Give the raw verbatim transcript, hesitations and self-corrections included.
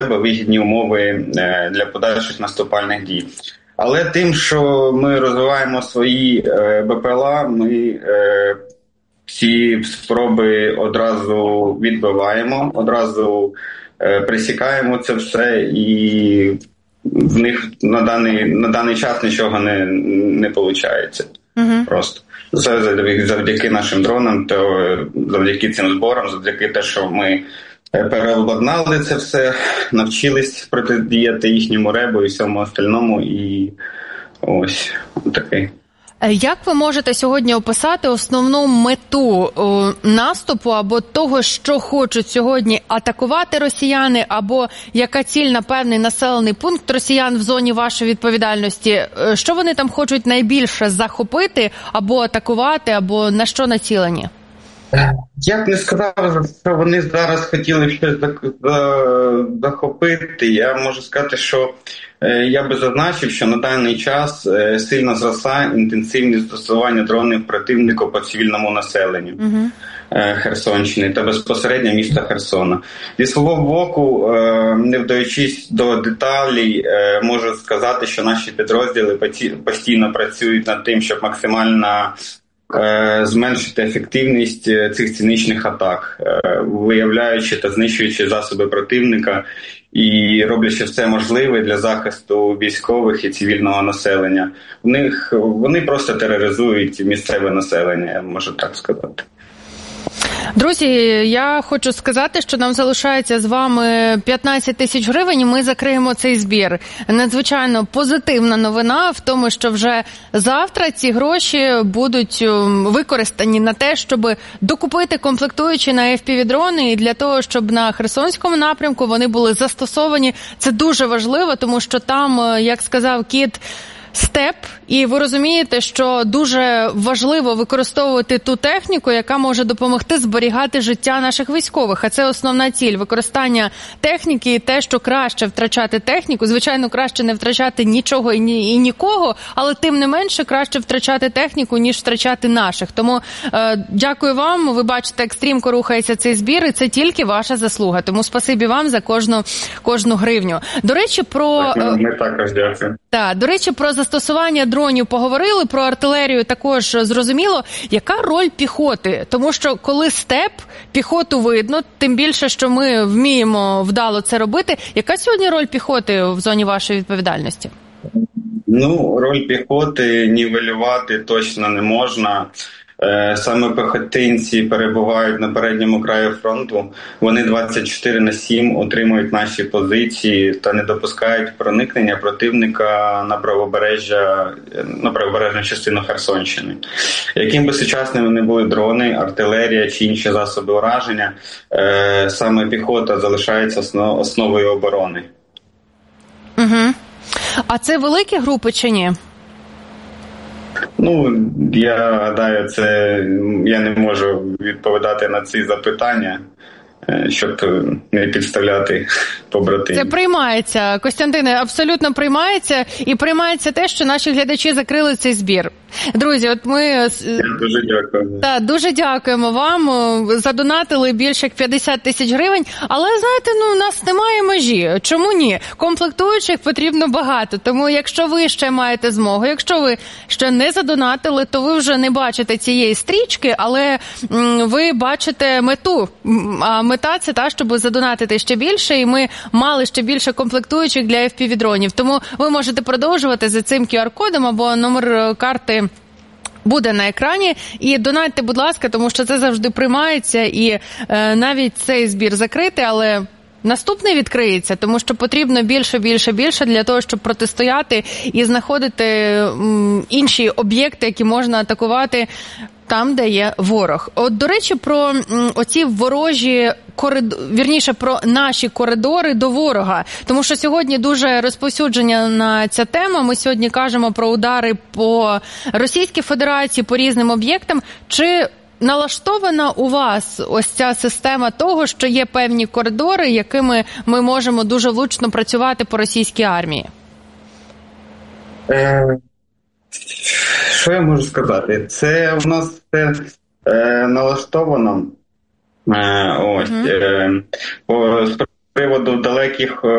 вигідні умови для подальших наступальних дій. Але тим, що ми розвиваємо свої БПЛА, ми всі спроби одразу відбиваємо, одразу пресікаємо це все, і в них на даний, на даний час нічого не, не виходить. Uh-huh. Просто. Це завдяки нашим дронам, то завдяки цим зборам, завдяки те, що ми переобладнали це все, навчились протидіяти їхньому ребу і всьому остальному, і ось такий. Як ви можете сьогодні описати основну мету о, наступу або того, що хочуть сьогодні атакувати росіяни, або яка ціль на певний населений пункт росіян в зоні вашої відповідальності? Що вони там хочуть найбільше захопити або атакувати, або на що націлені? Я б не сказав, що вони зараз хотіли щось захопити. Я можу сказати, що я би зазначив, що на даний час сильно зросла інтенсивність застосування дронів противника по цивільному населенню uh-huh. Херсонщини та безпосередньо міста Херсона. Зі свого боку, не вдаючись до деталей, можу сказати, що наші підрозділи постійно працюють над тим, щоб максимально зменшити ефективність цих цинічних атак, виявляючи та знищуючи засоби противника і роблячи все можливе для захисту військових і цивільного населення. В них вони просто тероризують місцеве населення, я можу так сказати. Друзі, я хочу сказати, що нам залишається з вами п'ятнадцять тисяч гривень, і ми закриємо цей збір. Надзвичайно позитивна новина в тому, що вже завтра ці гроші будуть використані на те, щоб докупити комплектуючі на еф пі ві-дрони, і для того, щоб на Херсонському напрямку вони були застосовані. Це дуже важливо, тому що там, як сказав Кіт, степ, і ви розумієте, що дуже важливо використовувати ту техніку, яка може допомогти зберігати життя наших військових. А це основна ціль – використання техніки і те, що краще втрачати техніку. Звичайно, краще не втрачати нічого і, ні, і нікого, але тим не менше краще втрачати техніку, ніж втрачати наших. Тому е, дякую вам. Ви бачите, як стрімко рухається цей збір, і це тільки ваша заслуга. Тому спасибі вам за кожну, кожну гривню. До речі, про... Е, Ми також дякуємо. Так, до речі, про застосування дронів поговорили, про артилерію також зрозуміло. Яка роль піхоти? Тому що коли степ, піхоту видно, тим більше, що ми вміємо вдало це робити. Яка сьогодні роль піхоти в зоні вашої відповідальності? Ну, роль піхоти нівелювати точно не можна. Саме піхотинці перебувають на передньому краї фронту. Вони двадцять чотири на сім утримують наші позиції та не допускають проникнення противника на правобережжя, на правобережну частину Херсонщини. Яким би сучасними не були дрони, артилерія чи інші засоби ураження, саме піхота залишається основою оборони. Угу. А це великі групи чи ні? Ну, я гадаю, це я не можу відповідати на ці запитання, щоб не підставляти побратимів. Це приймається, Костянтине, абсолютно приймається. І приймається те, що наші глядачі закрили цей збір. Друзі, от ми... Я дуже дякую. Так, дуже дякуємо вам. Задонатили більше як п'ятдесят тисяч гривень. Але, знаєте, ну, у нас немає межі. Чому ні? Комплектуючих потрібно багато. Тому, якщо ви ще маєте змогу, якщо ви ще не задонатили, то ви вже не бачите цієї стрічки, але м, ви бачите мету. А мета – це та, щоб задонатити ще більше, і ми мали ще більше комплектуючих для еф пі ві-дронів. Тому ви можете продовжувати за цим ку ар-кодом або номер карти буде на екрані. І донатьте, будь ласка, тому що це завжди приймається, і е, навіть цей збір закритий, але наступний відкриється, тому що потрібно більше, більше, більше для того, щоб протистояти і знаходити м, інші об'єкти, які можна атакувати там, де є ворог. От, до речі, про м, оці ворожі коридори, вірніше, про наші коридори до ворога. Тому що сьогодні дуже розповсюджена ця тема. Ми сьогодні кажемо про удари по Російській Федерації, по різним об'єктам. Чи налаштована у вас ось ця система того, що є певні коридори, якими ми можемо дуже влучно працювати по російській армії? Е, що я можу сказати? Це у нас все е, налаштовано. Е, ось, mm-hmm. е, по, з приводу далеких